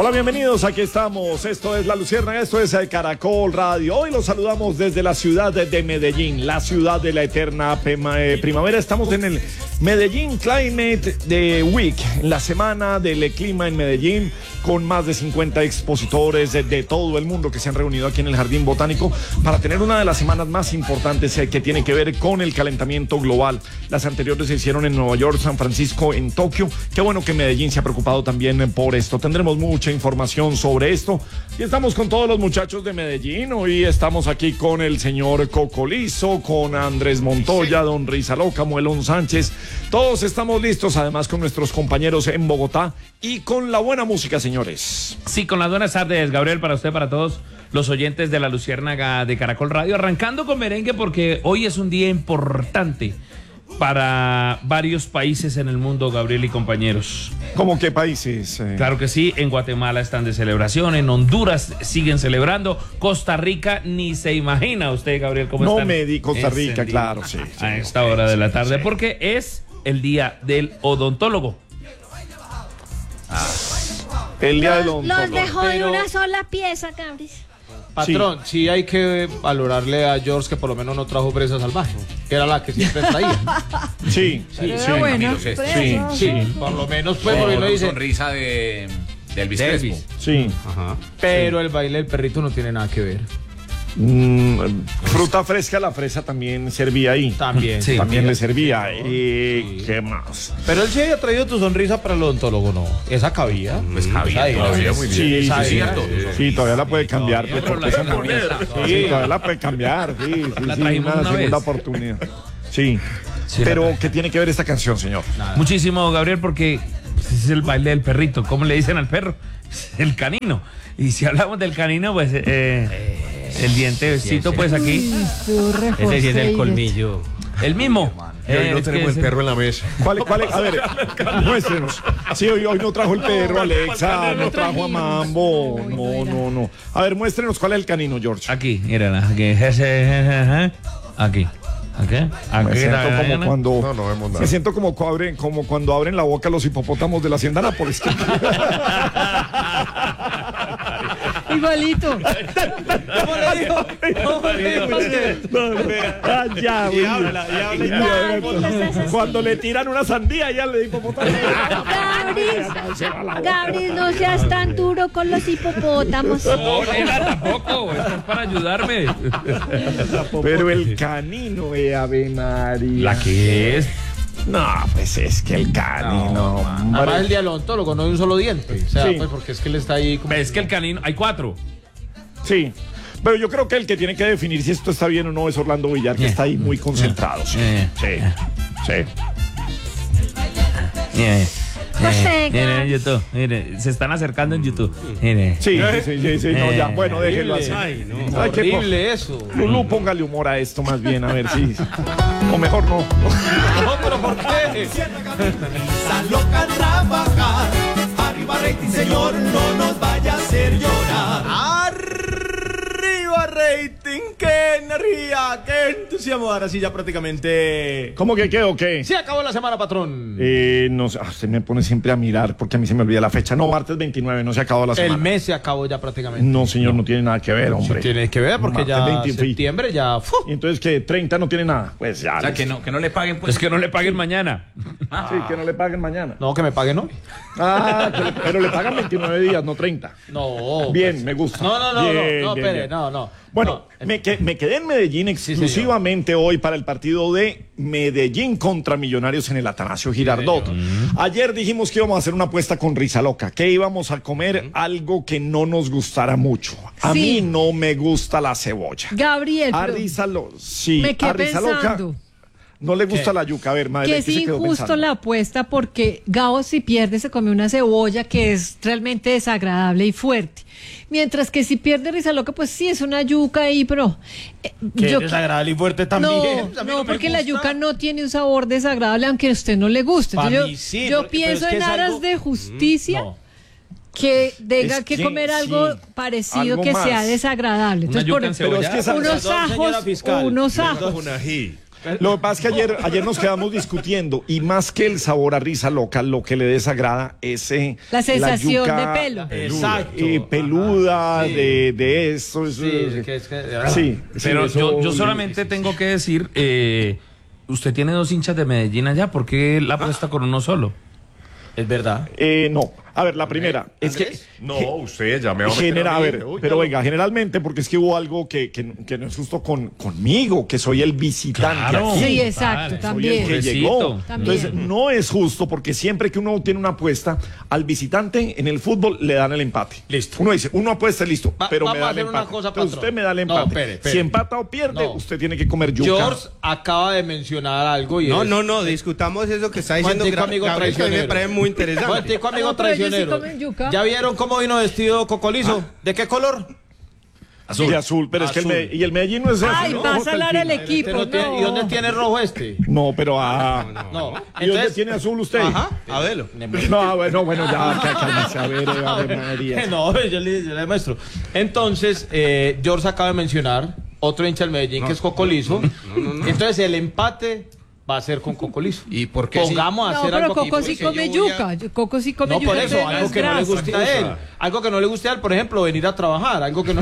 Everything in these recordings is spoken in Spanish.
Hola, bienvenidos, aquí estamos, esto es La Luciérnaga, esto es Caracol Radio. Hoy los saludamos desde la ciudad de Medellín, la ciudad de la eterna primavera. Estamos en el Medellín Climate Week, la semana del clima en Medellín, con más de 50 expositores de todo el mundo que se han reunido aquí en el Jardín Botánico para tener una de las semanas más importantes que tiene que ver con el calentamiento global. Las anteriores se hicieron en Nueva York, San Francisco, en Tokio. Qué bueno que Medellín se ha preocupado también por esto. Tendremos mucha información sobre esto y estamos con todos los muchachos de Medellín. Hoy estamos aquí con el señor Cocolizo, con Andrés Montoya, don Rizaloca, Muelón Sánchez. Todos estamos listos, además con nuestros compañeros en Bogotá y con la buena música, señores. Sí, con las buenas tardes, Gabriel, para usted, para todos los oyentes de La Luciérnaga de Caracol Radio, arrancando con merengue porque hoy es un día importante para varios países en el mundo, Gabriel y compañeros. ¿Cómo qué países? Claro que sí, en Guatemala están de celebración, en Honduras siguen celebrando, Costa Rica ni se imagina usted, Gabriel, cómo están. No me di Costa Rica, claro, sí. A esta hora de la tarde, sí, porque es el día del odontólogo. El día del odontólogo. Los dejó de una sola pieza, Gabriel. Patrón, sí hay que valorarle a George que por lo menos no trajo presa salvaje, que era la que siempre traía. Sí, sí, bueno, sí, por lo menos pues porque no dice sonrisa de Elvis Crespo. Sí. Ajá. Pero el baile del perrito no tiene nada que ver. Fruta fresca, la fresa también servía ahí. También, sí, también le servía. Sí. ¿Qué más? Pero él sí había traído tu sonrisa para el odontólogo, ¿no? Esa cabía. Pues cabía todavía muy bien. Sí, es cierto. Sí, todavía la puede cambiar. Sí, todavía la puede cambiar. Sí, la trajimos una segunda vez. oportunidad. Sí. Pero, ¿qué tiene que ver esta canción, señor? Nada. Muchísimo, Gabriel, porque es el baile del perrito. ¿Cómo le dicen al perro? El canino. Y si hablamos del canino, pues el dientecito, pues aquí. Ese sí es el colmillo. El mismo. Y hoy no tenemos el perro en la mesa. ¿Cuál es? A ver, muéstrenos. Sí, hoy no trajo el perro, Alexa, no trajo a Mambo. No. A ver, muéstrenos cuál es el canino, George. Aquí, mírala. Aquí. Me siento como cuando No vemos nada. me siento como cuando abren la boca los hipopótamos de la hacienda Nápoles. Igualito. Cuando le tiran una sandía ya le hipopótamo. Gabriel, no seas tan duro con los hipopótamos. No, tampoco. Esto es para ayudarme. Pero el canino, Ave María. ¿La qué es? No, pues es que el canino. Además el día del odontólogo no hay un solo diente. O sea, Sí. pues porque es que él está ahí como... Es que el canino, hay 4. Sí. Pero yo creo que el que tiene que definir si esto está bien o no es Orlando Villar, que está ahí muy concentrado. Sí. Miren en YouTube, miren, se están acercando en YouTube. Miren. Sí, no, ya, bueno, déjelo así. Ay, no. Ay, qué Horrible eso. Lulú, póngale humor a esto más bien, a ver si. O mejor no. No, pero ¿por qué? Loca a trabajar, arriba rating, señor, no nos vaya a hacer llorar. Arriba rating, qué energía, qué entusiasmo. Ahora sí ya prácticamente... ¿Cómo que qué o qué? Se acabó la semana, patrón. No sé, usted me pone siempre a mirar porque a mí se me olvida la fecha. No, martes 29, no se acabó la semana. El mes se acabó ya prácticamente. No, señor, no tiene nada que ver, hombre. Tiene que ver porque ya Martes 20, septiembre ya... Y entonces que 30 no tiene nada. Pues ya. O sea, que no le paguen, pues. Es que no le paguen mañana. Sí, que no le paguen mañana. No, que me paguen hoy. Pero le pagan 29 días, no 30. No. Bien, me gusta. No, Bien, espere, bien. no. Bueno, No. me quedé en Medellín exclusivamente hoy para el partido de Medellín contra Millonarios en el Atanasio Girardot. Ayer dijimos que íbamos a hacer una apuesta con Rizaloca, que íbamos a comer algo que no nos gustara mucho. A mí no me gusta la cebolla. Gabriel, A pero Rizaloca, sí, me quedé a Rizaloca pensando no le gusta la yuca. A ver, que Madeleine, es ¿qué se quedó injusto pensando? la apuesta porque Gabo si pierde se come una cebolla que es realmente desagradable y fuerte. Mientras que si pierde Rizaloca, pues sí es una yuca ahí, pero Que es desagradable y fuerte también. No, porque la yuca no tiene un sabor desagradable, aunque a usted no le guste. Pa' Entonces mí sí, yo porque- pienso pero es que en es aras algo- de justicia No. que tenga Es que que comer algo sí, parecido algo que más. sea desagradable. Una Entonces, yuca por encebollada. Pero es que esa- unos Perdón, señora ajos, fiscal. unos ajos. Un ají. Lo que pasa es que ayer nos quedamos discutiendo y más que el sabor a risa loca, lo que le desagrada es la sensación yuca, de pelo. Exacto. Peluda, Sí. de eso. Sí, Pero eso- yo solamente tengo que decir, usted tiene 2 hinchas de Medellín allá, ¿por qué la apuesta con uno solo? Es verdad. No, a ver, la primera es que No, usted ya me va a meter a mí. ver, Uy, pero no. venga, generalmente, porque es que hubo algo que no es justo conmigo, que soy el visitante Claro. aquí. Sí, exacto, Soy el también. Que Pobrecito. llegó. También. Entonces, no es justo porque siempre que uno tiene una apuesta, al visitante en el fútbol le dan el empate. Listo. Uno dice, uno apuesta, listo, pero me vamos da a el hacer una empate. cosa, Entonces, patrón. usted me da el No, empate. espere. Si empata o pierde, No. usted tiene que comer yuca. George acaba de mencionar algo y No, discutamos eso que está diciendo Momentico, amigo Gabriel, que a mí me traicionero. parece muy interesante. Momentico, amigo No, pero ellos sí traicionero. comen yuca. ¿Ya vieron cómo vino vestido Cocolizo? ¿De qué color? De azul, pero es que Azul. el Medellín no es azul. Ay, ¿no? va a Ojo, salar el Delfín. equipo. Este no tiene- ¿Y dónde No. tiene rojo este? No, pero No. ¿Y dónde tiene azul usted? Ajá, a verlo. No, bueno, ya, cálmese, a ver, Ave María. No, yo le muestro. Entonces, George acaba de mencionar otro hincha del Medellín que es Cocolizo. Entonces, el empate va a ser con Cocolizo. ¿Y por qué Pongamos a No, hacer pero algo aquí. Coco sí porque come yo voy a- yuca. Coco sí come No, yuca. por eso, entonces no algo es que no le grasa. guste a él. Algo que no le guste a él, por ejemplo, venir a trabajar. Algo que no.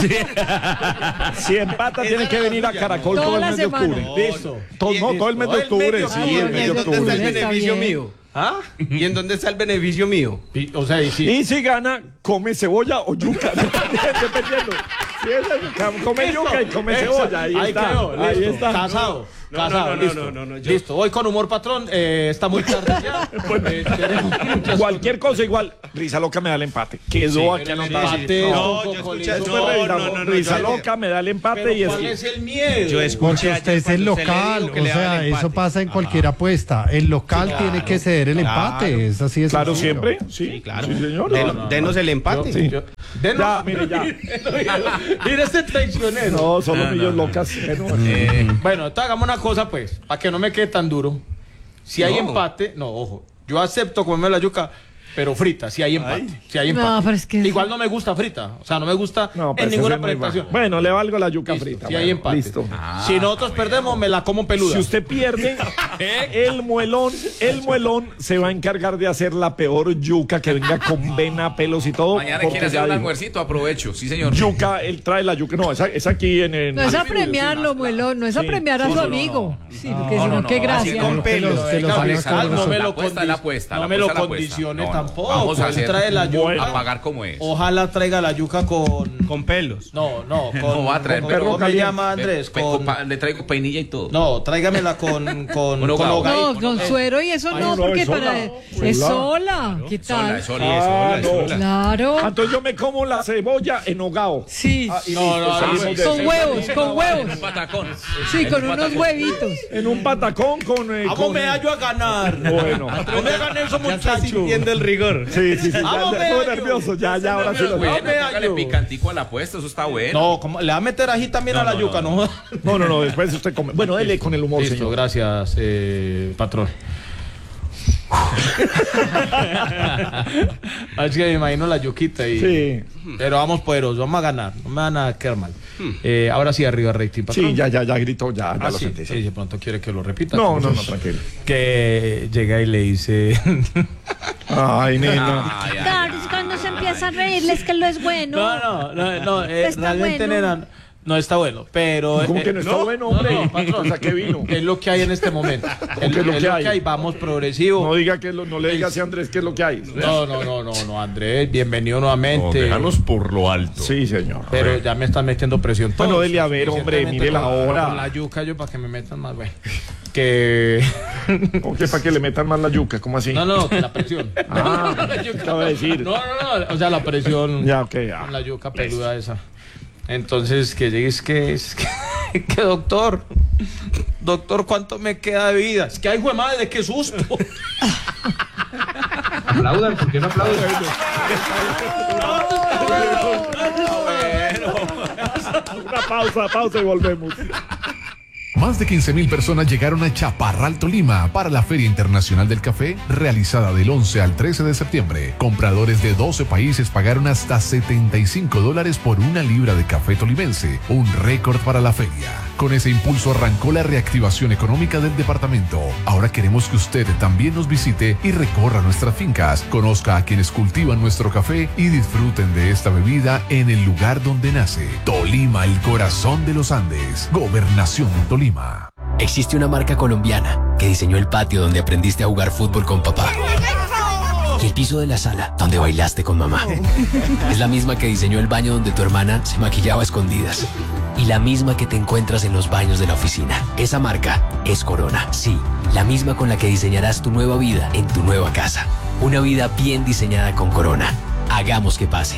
Si empata, tiene que venir a Caracol Toda todo el la mes de semana. octubre. Listo. Todo el mes de octubre, sí, medio el mes de octubre. ¿Y en dónde está el octubre. Está beneficio bien. mío? ¿Ah? ¿Y en dónde está el beneficio mío? O sea, y sí. Y si gana, come cebolla o yuca, dependiendo. Si es come yuca y come cebolla, ahí está. quedó, Ahí listo. está. Casado. Casado, no, listo. no, Listo, voy con humor, patrón. Está muy tarde ya. Tenemos muchas Cualquier cosa igual, Risa Loca me da el empate. Quedó aquí anotado. empate. No, con yo Cocolizo. escuché- Súper revisado. no, Risa yo- Loca me da el empate y Pero es ¿cuál es el miedo? Yo escuché Porque usted es el local, o sea, eso pasa en cualquier apuesta. El local tiene que ceder el empate, es así de claro sencillo. siempre. Sí, claro. Sí, señor. Denos el empate. Sí. Denos- Ya, mire, ya. Mira este traicionero. No, solo millos locas. Bueno, entonces hagamos una cosa, pues, para que no me quede tan duro. Si hay empate, no, ojo, yo acepto comerme la yuca, pero frita, si hay empate. Si hay empate. No, pero es que- Igual no me gusta frita, o sea, no me gusta No, pues en ninguna ese es muy presentación. Bueno, le valgo la yuca Listo, frita. si hay bueno, empate. Listo. Si nosotros perdemos, me la como peluda. Si usted pierde, el muelón se va a encargar de hacer la peor yuca que venga con vena, pelos y todo. Mañana porque quiere hacer ya un dijo, almuercito, aprovecho. Sí, señor. Yuca, él trae la yuca. No, es aquí en No es a premiarlo, muelón, no es a premiar a su amigo. Sí, porque si no, qué gracia. con pelos. Que los Venga, haga con no eso. me La lo apuesta es la apuesta. no la me lo apuesta es la apuesta. condicione No, no. tampoco. Vamos a Él hacer. trae la yuca. A pagar como es. Ojalá traiga la yuca con pelos. No, con No va a traer con- perro ¿cómo me caliente. llama Andrés? Con Le traigo peinilla y todo. No, tráigamela con hogao. No, hogadito. con suero y eso no, no, porque es sola. para. Es sola. ¿Qué tal? no. Claro. Entonces yo me como la cebolla en hogao. Sí. Con Con huevos. Un patacón. Sí, con unos huevitos. En un patacón con... Vamos me hallo a ganar. Bueno. No me hagan eso, muchachos. Sintiendo el rigor. Sí, sí, sí. Vamos, Ya estoy Bello. nervioso. Ya, ahora sí lo Bueno, me póngale hallo. picantico a la apuesta, eso está bueno. No, ¿cómo? Le va a meter ají también a la yuca, ¿no? No, después usted come. Bueno, dele con el humor, Listo, señor. gracias, patrón. Así que me imagino la yuquita y... Sí, Pero vamos poderosos, vamos a ganar, no me van a quedar mal. Ahora sí, arriba rating, patrón. sí, ya gritó, ya Ah, lo sí, sentí. sí, de pronto quiere que lo repita. No, tranquilo. Que llega y le dice... Ay, nena. Ay, ay, Claro, es cuando se empieza a reírles que lo es bueno. No, Está realmente, bueno. nena, no está bueno, pero... ¿Cómo que no está bueno, hombre? No, patrón, O sea, ¿qué vino? Es lo que hay en este momento. que es lo que hay? Vamos progresivo. No diga que no le diga así a Andrés qué es lo que hay. No, Andrés, bienvenido nuevamente. déjanos por lo alto. Sí, señor. Pero ya me están metiendo presión. Bueno, todos. dele a ver, hombre, Suficientemente mire la con- hora. Con la yuca yo para que me metan más, bueno. Que... ¿O qué? ¿Para que le metan más la yuca? ¿Cómo así? No, la presión. Ah, ¿qué acaba de decir? No, o sea, la presión. Ya, ok, ya. Con la yuca peluda esa. Entonces, que llegues que doctor, ¿cuánto me queda de vida? Es que ay, güey madre, qué susto. Aplaudan, ¿por qué no aplauden? Una pausa y volvemos. Más de 15.000 personas llegaron a Chaparral, Tolima, para la Feria Internacional del Café, realizada del 11 al 13 de septiembre. Compradores de 12 países pagaron hasta $75 por una libra de café tolimense, un récord para la feria. Con ese impulso arrancó la reactivación económica del departamento. Ahora queremos que usted también nos visite y recorra nuestras fincas, conozca a quienes cultivan nuestro café y disfruten de esta bebida en el lugar donde nace. Tolima, el corazón de los Andes. Gobernación de Tolima. Existe una marca colombiana que diseñó el patio donde aprendiste a jugar fútbol con papá. Y el piso de la sala donde bailaste con mamá. Es la misma que diseñó el baño donde tu hermana se maquillaba a escondidas. Y la misma que te encuentras en los baños de la oficina. Esa marca es Corona. Sí, la misma con la que diseñarás tu nueva vida en tu nueva casa. Una vida bien diseñada con Corona. Hagamos que pase.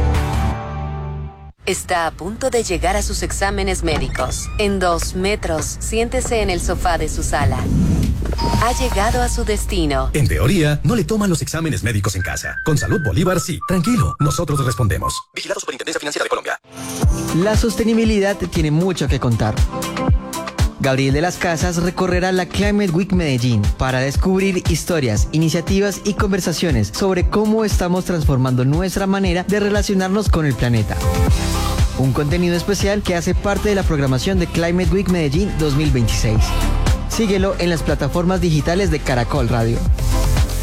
Está a punto de llegar a sus exámenes médicos. En 2 metros, siéntese en el sofá de su sala. Ha llegado a su destino. En teoría, no le toman los exámenes médicos en casa. Con Salud Bolívar, sí. Tranquilo, nosotros respondemos. Vigilado Superintendencia Financiera de Colombia. La sostenibilidad tiene mucho que contar. Gabriel de las Casas recorrerá la Climate Week Medellín para descubrir historias, iniciativas y conversaciones sobre cómo estamos transformando nuestra manera de relacionarnos con el planeta. Un contenido especial que hace parte de la programación de Climate Week Medellín 2026. Síguelo en las plataformas digitales de Caracol Radio.